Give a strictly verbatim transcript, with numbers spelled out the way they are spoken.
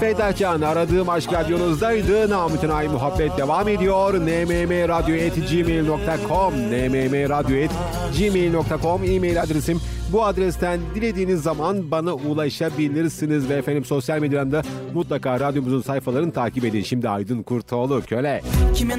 Feydacan aradığım aşk radyonuzdaydı. Namütenayi muhabbet devam ediyor. nmmradyo at gmail nokta com nmmradyo at gmail nokta com e-mail adresim. Bu adresten dilediğiniz zaman bana ulaşabilirsiniz ve efendim sosyal medyadan da mutlaka radyomuzun sayfalarını takip edin. Şimdi Aydın Kurtoğlu, Köle. Kime